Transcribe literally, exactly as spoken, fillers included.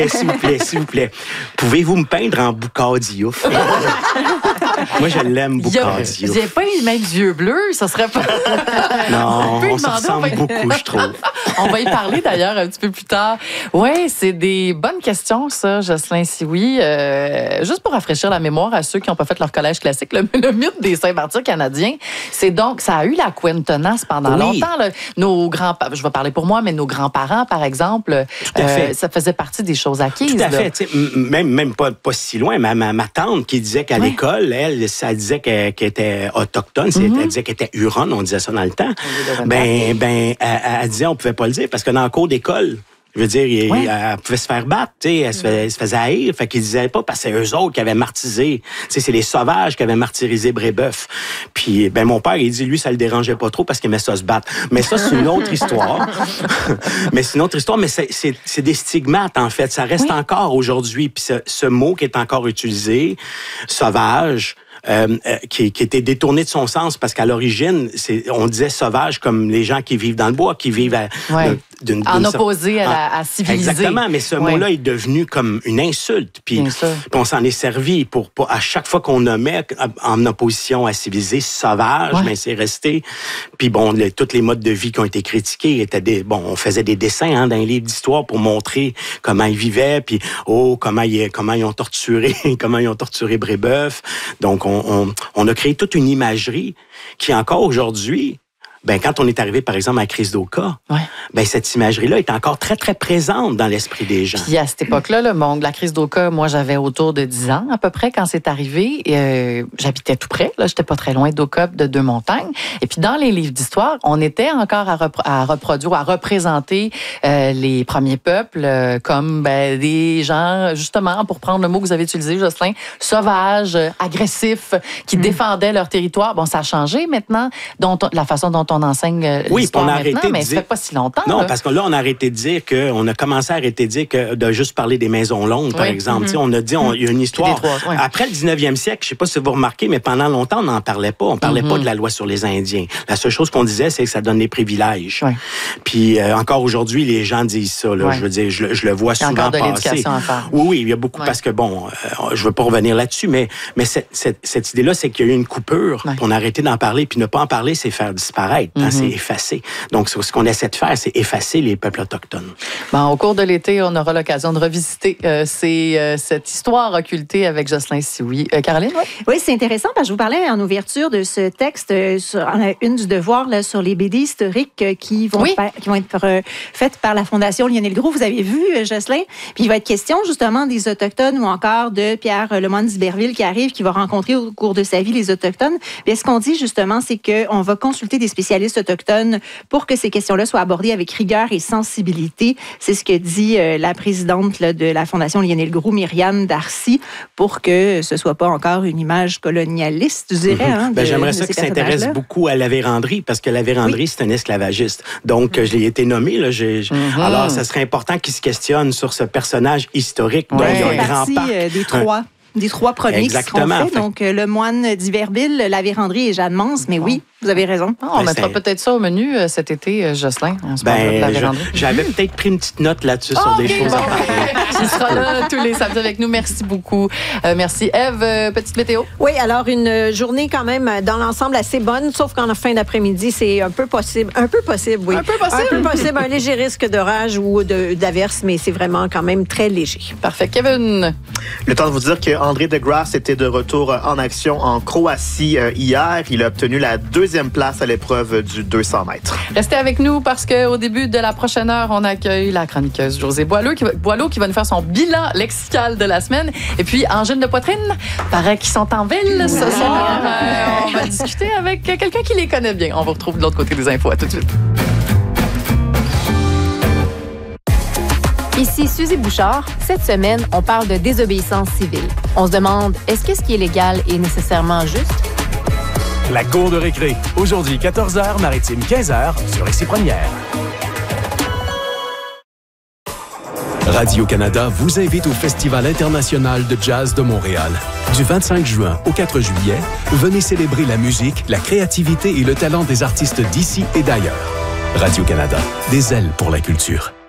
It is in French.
s'il vous plaît, s'il vous plaît. Pouvez-vous me peindre en Boucard Diouf? Moi, je l'aime, Boucard Diouf. J'ai pas les mêmes yeux bleus, ça serait pas... Non, on, on se ressemble va... beaucoup, je trouve. On va y parler d'ailleurs un petit peu plus tard. Oui, c'est des bonnes questions, ça, Jocelyn Sioui. Euh, juste pour rafraîchir la mémoire à ceux qui n'ont pas fait leur collège classique, le, le mythe des Saint-Martyrs canadiens, c'est donc, ça a eu la couenne tenace pendant oui. longtemps. Là. Nos grands, je vais parler pour moi, mais nos grands-parents, par exemple, Tout à fait. Euh, ça faisait partie des choses acquises. Tout à là. fait. Même, même pas, pas si loin, ma, ma, ma tante qui disait qu'à oui. l'école, elle, ça disait qu'elle, qu'elle était autochtone, mm-hmm. elle disait qu'elle était huronne, on disait ça dans le temps. Ben, ben, elle, elle disait on pouvait pas le dire parce que dans le cours d'école, je veux dire, il, oui. elle pouvait se faire battre, tu sais, elle, se elle se faisait haïr, fait qu'ils disaient pas parce que c'est eux autres qui avaient martyrisé, tu sais, c'est les sauvages qui avaient martyrisé Brébeuf. Puis, ben mon père, il dit, lui, ça le dérangeait pas trop parce qu'il aimait ça se battre. Mais ça, c'est une autre histoire. mais c'est une autre histoire, mais c'est, c'est, c'est des stigmates, en fait. Ça reste oui. encore aujourd'hui. Puis ce, ce mot qui est encore utilisé, sauvage, Euh, euh, qui, qui était détourné de son sens parce qu'à l'origine, c'est, on disait sauvage comme les gens qui vivent dans le bois, qui vivent à, ouais. d'une, d'une, en d'une, opposé à, la, à civiliser. Exactement, mais ce ouais. mot-là est devenu comme une insulte. Puis, puis on s'en est servi pour, pour à chaque fois qu'on nommait en opposition à civilisé, sauvage, ouais. mais c'est resté. Puis bon, les, tous les modes de vie qui ont été critiqués étaient des, bon, on faisait des dessins hein, dans les livres d'histoire pour montrer comment ils vivaient, puis oh comment ils comment ils ont torturé, comment ils ont torturé Brébeuf. Donc on On, on a créé toute une imagerie qui, encore aujourd'hui, ben, quand on est arrivé, par exemple, à la crise d'Oka, ouais. ben, cette imagerie-là est encore très, très présente dans l'esprit des gens. Puis à cette époque-là, le monde, la crise d'Oka, moi, j'avais autour de dix ans, à peu près, quand c'est arrivé. Euh, j'habitais tout près, là, j'étais pas très loin d'Oka, de Deux-Montagnes. Et puis, dans les livres d'histoire, on était encore à, repro- à reproduire, à représenter euh, les premiers peuples euh, comme ben, des gens, justement, pour prendre le mot que vous avez utilisé, Jocelyn, sauvages, euh, agressifs, qui mmh. défendaient leur territoire. Bon, ça a changé maintenant, dont on, la façon dont on enseigne oui, l'histoire on a maintenant, arrêté mais de ça dire... fait pas si longtemps. Non, là. parce que là, on a arrêté de dire que, on a commencé à arrêter de dire que de juste parler des maisons longues, par oui. exemple. Mm-hmm. On a dit, il y a une histoire. Trois, ouais. Après le dix-neuvième siècle, je sais pas si vous remarquez, mais pendant longtemps, on n'en parlait pas. On parlait mm-hmm. pas de la loi sur les Indiens. La seule chose qu'on disait, c'est que ça donne des privilèges. Oui. Puis euh, encore aujourd'hui, les gens disent ça. Là, oui. Je veux dire, je, je le vois souvent passer. Il y a encore de l'éducation à faire. Oui, oui, il y a beaucoup oui. parce que bon, euh, je veux pas revenir là-dessus, mais mais cette, cette, cette idée-là, c'est qu'il y a eu une coupure. Oui. On a arrêté d'en parler, puis ne pas en parler, c'est faire disparaître, mm-hmm. hein, c'est effacer. Donc ce qu'on essaie de faire, c'est effacer les peuples autochtones. Bon, au cours de l'été, on aura l'occasion de revisiter euh, ces, euh, cette histoire occultée avec Jocelyn Sioui. Euh, Caroline, oui? Oui, c'est intéressant parce que je vous parlais en ouverture de ce texte euh, sur la une du Devoir là, sur les B D historiques euh, qui, vont oui. faire, qui vont être euh, faites par la Fondation Lionel Groulx. Vous avez vu, euh, Jocelyn? Puis il va être question justement des Autochtones ou encore de Pierre Lemoine d'Iberville qui arrive, qui va rencontrer au cours de sa vie les Autochtones. Bien, ce qu'on dit justement, c'est qu'on va consulter des spécialistes autochtones pour que ces questions-là soient abordées avec rigueur et sensibilité. C'est ce que dit euh, la présidente là, de la Fondation Lionel Groulx, Myriam Darcy, pour que ce ne soit pas encore une image colonialiste, je dirais. Mm-hmm. Hein, de, ben, j'aimerais ça qu'ils s'intéressent beaucoup à la vérandrie, parce que la vérandrie, oui. c'est un esclavagiste. Donc, mm-hmm. je l'ai été nommé. Là, j'ai, mm-hmm. Alors, ça serait important qu'ils se questionnent sur ce personnage historique dont ouais. il y a un grand partie, parc. Euh, des trois. Des trois premiers Exactement. qui seront faits. Donc, euh, le moine d'Iberville, la vérandrie et Jeanne Mance. Mais oui, vous avez raison. Oh, on ben, mettra c'est... peut-être ça au menu euh, cet été, euh, Jocelyn. On se ben, de la vérandrie. Je, j'avais peut-être pris une petite note là-dessus oh, sur des okay, choses bon. à parler. Tu seras là tous les samedis avec nous. Merci beaucoup. Euh, merci. Ève, euh, petite météo? Oui, alors une journée quand même dans l'ensemble assez bonne, sauf qu'en fin d'après-midi, c'est un peu possible. Un peu possible, oui. Un peu possible. Un peu possible. Un léger risque d'orage ou de, d'averse, mais c'est vraiment quand même très léger. Parfait. Kevin? Le temps de vous dire qu'André DeGrasse était de retour en action en Croatie hier. Il a obtenu la deuxième place à l'épreuve du deux cents mètres. Restez avec nous parce qu'au début de la prochaine heure, on accueille la chroniqueuse Josée Boileau qui, va, Boileau qui va nous faire son bilan lexical de la semaine. Et puis, Angèle de Poitrine, paraît qu'ils sont en ville ce soir. Euh, on va discuter avec quelqu'un qui les connaît bien. On vous retrouve de l'autre côté des infos. À tout de suite. Ici Suzy Bouchard. Cette semaine, on parle de désobéissance civile. On se demande, est-ce que ce qui est légal est nécessairement juste? La cour de récré. Aujourd'hui, quatorze heures, maritime quinze heures, sur Ici Première. Radio-Canada vous invite au Festival international de jazz de Montréal. Du vingt-cinq juin au quatre juillet, venez célébrer la musique, la créativité et le talent des artistes d'ici et d'ailleurs. Radio-Canada, des ailes pour la culture.